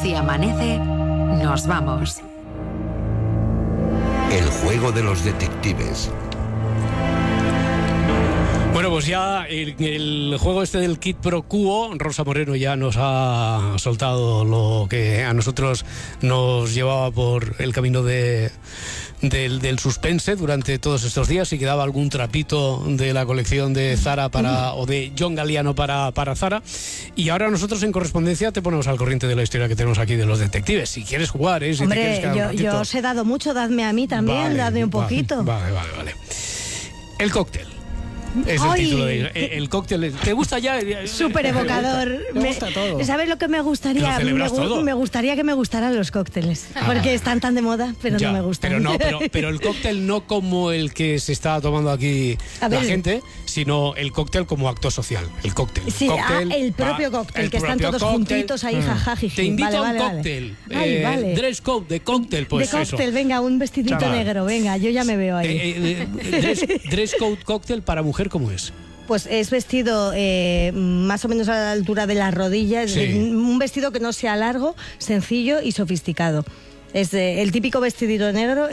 Si amanece, nos vamos. El juego de los detectives. Bueno, pues ya el juego este del Quid Pro Quo, Rosa Moreno ya nos ha soltado lo que a nosotros nos llevaba por el camino del suspense durante todos estos días. Si quedaba algún trapito de la colección de Zara o de John Galliano para Zara. Y ahora nosotros en correspondencia te ponemos al corriente de la historia que tenemos aquí de los detectives. Si quieres jugar, si hombre, te quieres quedar un ratito. yo os he dado mucho, dadme a mí también, dadme un poquito. Vale. El cóctel. Es el título de el cóctel. ¿Te gusta ya? Súper evocador. Me gusta todo. ¿Sabes lo que me gustaría? Me gustaría que me gustaran los cócteles. Porque están tan de moda, pero ya, no me gustan. Pero el cóctel no como el que se está tomando aquí la gente, sino el cóctel como acto social. El cóctel. Sí, el propio cóctel, que están todos juntitos ahí, jajajiji. Te invito a un cóctel. Vale. Dress code de cóctel, pues de cóctel, eso. Venga, un vestidito negro, venga, yo ya me veo ahí. Dress code cóctel para mujer, ¿cómo es? Pues es vestido más o menos a la altura de las rodillas, un vestido que no sea largo, sencillo y sofisticado. Es el típico vestidito negro